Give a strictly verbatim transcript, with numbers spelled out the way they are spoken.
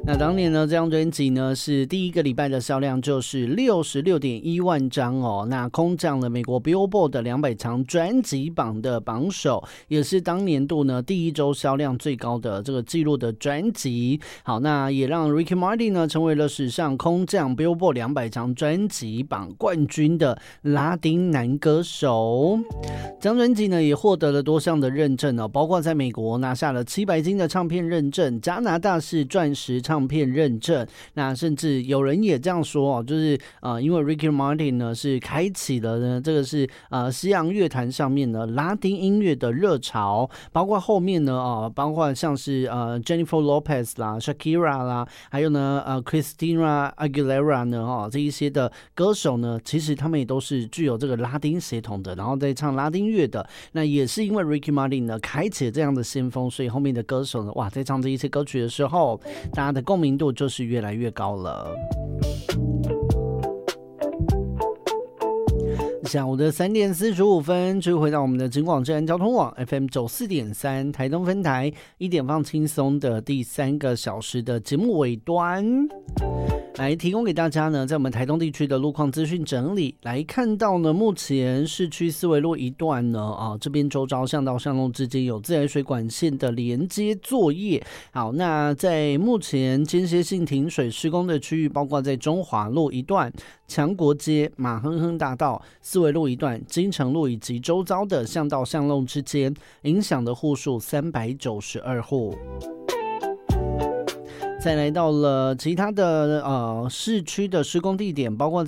那当年呢，这张专辑呢是第一个礼拜的销量就是六十六点一万张哦，那空降了美国 Billboard 的两百强专辑榜的榜首，也是当年度呢第一周销量最高的这个记录的专辑。好，那也让 Ricky Martin 呢成为了史上空降 Billboard 两百强专辑榜冠军的拉丁男歌手。这张专辑呢也获得了多项的认证哦，包括在美国拿下了七白金的唱片认证，加拿大是钻石唱片认证。那甚至有人也这样说哦，就是呃，因为 Ricky Martin 呢是开启了呢这个是呃西洋乐坛上面呢拉丁音乐的热潮，包括后面呢啊、呃，包括像是呃 Jennifer Lopez 啦、Shakira 啦，还有呢呃 Christina Aguilera 呢哦这一些的歌手呢，其实他们也都是具有这个拉丁血统的，然后在唱拉丁乐的。那也是因为 Ricky Martin 呢开启了这样的先锋，所以后面的歌手呢，哇，在唱这一些歌曲的时候，大家的共鸣度就是越来越高了。下午的三点四十五分，就回到我们的警广治安交通网 F M 九四点三台东分台，一点放轻松的第三个小时的节目尾端。来提供给大家呢，在我们台东地区的路况资讯整理，来看到呢，目前市区思维路一段呢，啊，这边周遭巷道巷弄之间有自来水管线的连接作业。好，那在目前间歇性停水施工的区域，包括在中华路一段、强国街、马亨亨大道、思维路一段、金城路以及周遭的巷道巷弄之间，影响的户数三百九十二户。再来到了其他的呃市区的施工地点，包括